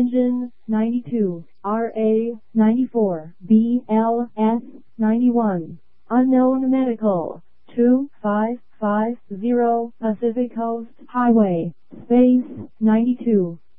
Engine 92, RA 94, BLS 91. Unknown Medical 2550 Pacific Coast Highway, Space 92.